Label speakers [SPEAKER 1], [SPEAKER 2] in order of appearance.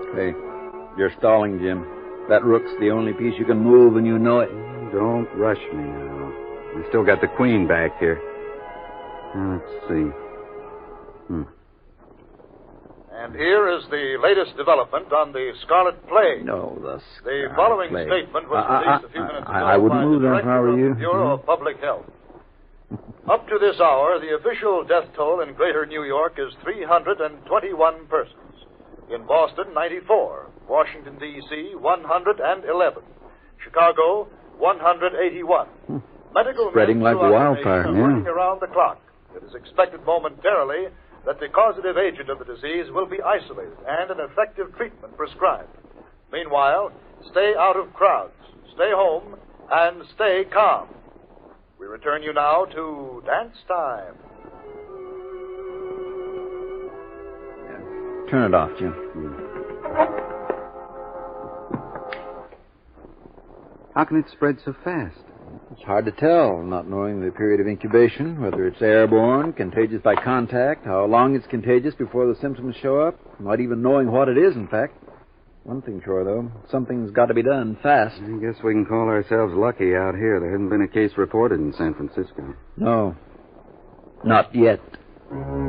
[SPEAKER 1] Hey, you're stalling, Jim. That rook's the only piece you can move, and you know it.
[SPEAKER 2] Don't rush me now. We still got the queen back here. Now, let's see.
[SPEAKER 3] And here is the latest development on the Scarlet Plague.
[SPEAKER 1] No,
[SPEAKER 3] The following statement was released a few minutes ago
[SPEAKER 1] I wouldn't
[SPEAKER 3] by
[SPEAKER 1] move
[SPEAKER 3] the
[SPEAKER 1] that if I were
[SPEAKER 3] Director
[SPEAKER 1] you.
[SPEAKER 3] of the Bureau of Public Health. Up to this hour, the official death toll in Greater New York is 321 persons. In Boston, 94. Washington, D.C., 111. Chicago, 181. Medical
[SPEAKER 1] Spreading
[SPEAKER 3] men
[SPEAKER 1] like
[SPEAKER 3] throughout the
[SPEAKER 1] wildfire,
[SPEAKER 3] nation are working around the clock. It is expected momentarily that the causative agent of the disease will be isolated and an effective treatment prescribed. Meanwhile, stay out of crowds, stay home, and stay calm. We return you now to Dance Time.
[SPEAKER 1] Turn it off, Jim.
[SPEAKER 2] How can it spread so fast?
[SPEAKER 1] It's hard to tell, not knowing the period of incubation, whether it's airborne, contagious by contact, how long it's contagious before the symptoms show up, not even knowing what it is, in fact. One thing sure, though, something's got to be done fast.
[SPEAKER 2] I guess we can call ourselves lucky out here. There hasn't been a case reported in San Francisco.
[SPEAKER 1] No, not yet.